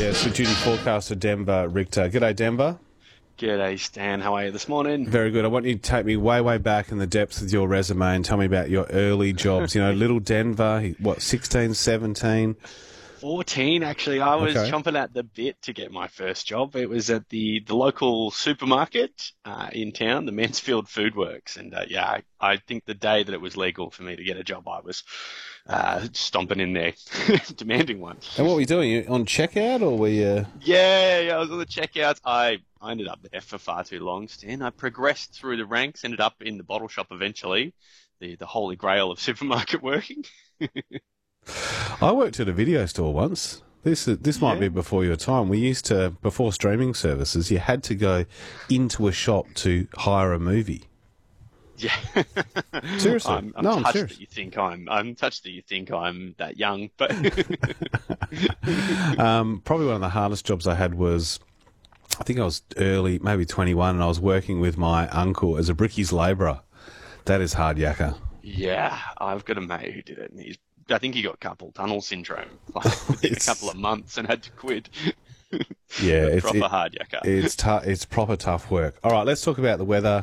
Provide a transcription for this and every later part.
it's the duty forecaster, Denver Richter. G'day, Denver. G'day, Stan. How are you this morning? Very good. I want you to take me way, way back in the depths of your resume and tell me about your early jobs. You know, little Denver, what, 16, 17? 14, actually. I was Okay. chomping at the bit to get my first job. It was at the local supermarket in town, the Mansfield Food Works. And I think the day that it was legal for me to get a job, I was stomping in there, demanding one. And what were you doing? You on checkout or were you... Yeah, I was on the checkouts. I ended up there for far too long, Stan. I progressed through the ranks, ended up in the bottle shop eventually, the holy grail of supermarket working. I worked at a video store once. This might be before your time. We used to, before streaming services, you had to go into a shop to hire a movie. Yeah. Seriously. I'm I'm touched serious. that you think I'm touched that you think I'm that young, but Probably one of the hardest jobs I had was, I think I was early, maybe 21, and I was working with my uncle as a brickies labourer. That is hard yakka. yeah, I've got a mate who did it, and I think he got carpal tunnel syndrome like within a couple of months and had to quit. Yeah, Proper hard yakka. It's proper tough work. All right, let's talk about the weather.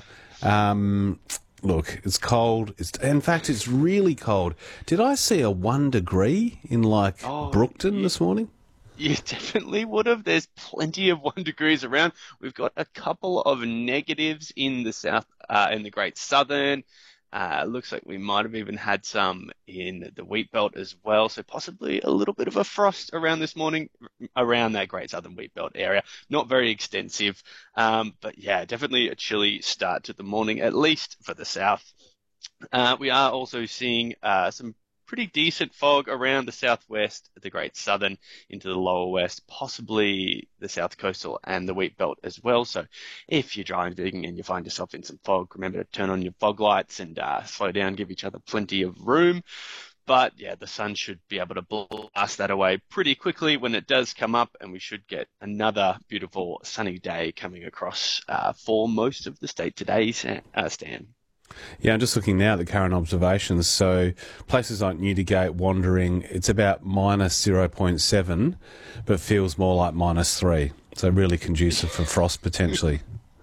Look, it's cold. In fact, it's really cold. Did I see a 1 degree in Brookton this morning? You definitely would have. There's plenty of 1 degrees around. We've got a couple of negatives in the south, in the Great Southern. Looks like we might have even had some in the wheat belt as well. So possibly a little bit of a frost around this morning, around that Great Southern wheat belt area. Not very extensive, but yeah, definitely a chilly start to the morning, at least for the south. We are also seeing some pretty decent fog around the southwest, the Great Southern into the lower west, possibly the south coastal and the wheat belt as well. So if you're driving and you find yourself in some fog, remember to turn on your fog lights and slow down, give each other plenty of room. But yeah, the sun should be able to blast that away pretty quickly when it does come up, and we should get another beautiful sunny day coming across for most of the state today, Stan. Yeah, I'm just looking now at the current observations. So places like Newdigate, Wandering, it's about minus 0.7, but feels more like -3. So really conducive for frost potentially.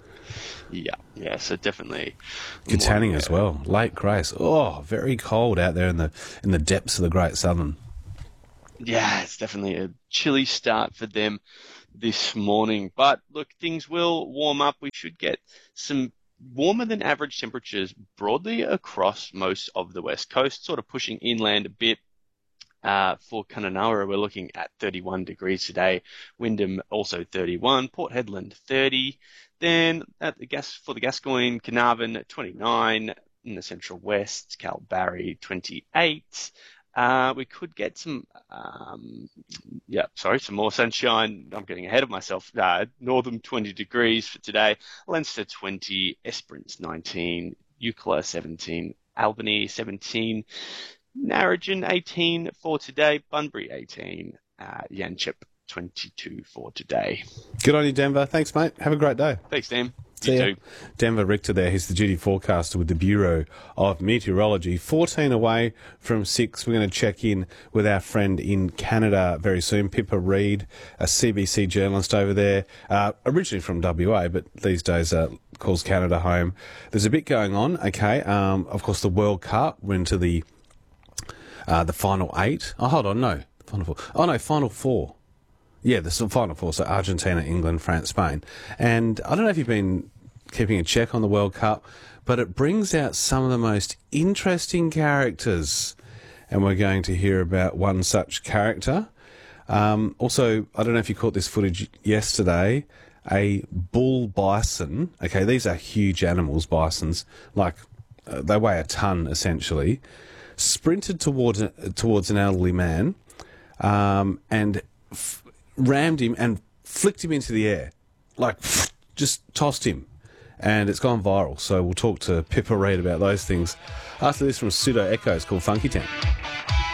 Yeah, so definitely. Katanning as well. Lake Grace. Oh, very cold out there in the depths of the Great Southern. Yeah, it's definitely a chilly start for them this morning. But look, things will warm up. We should get some warmer than average temperatures broadly across most of the west coast, sort of pushing inland a bit. For Kununurra, we're looking at 31 degrees today. Wyndham also 31. Port Hedland 30. Then for the Gascoyne, Carnarvon 29. In the central west, Kalbarri 28. We could get some more sunshine. I'm getting ahead of myself. Northam 20 degrees for today. Leinster 20. Esperance 19. Eucla 17. Albany 17. Narrogin 18 for today. Bunbury 18. Yanchep 22 for today. Good on you, Denver. Thanks, mate. Have a great day. Thanks, Dan. See You ya. too. Denver Richter there. He's the duty forecaster with the Bureau of Meteorology. 14 away from 6. We're going to check in with our friend in Canada very soon, Pippa Reid, a CBC journalist over there, originally from WA, but these days calls Canada home. There's a bit going on, okay. Of course, the World Cup. We're into the final 8. Oh, hold on, no. Final 4. Oh, no, final 4. Yeah, the final 4, so Argentina, England, France, Spain. And I don't know if you've been keeping a check on the World Cup, but it brings out some of the most interesting characters. And we're going to hear about one such character. Also, I don't know if you caught this footage yesterday, a bull bison. Okay, these are huge animals, bisons. They weigh a ton, essentially. Sprinted towards an elderly man and rammed him and flicked him into the air, just tossed him, and it's gone viral. So we'll talk to Pippa Reid about those things after this from Pseudo Echoes called Funky Town.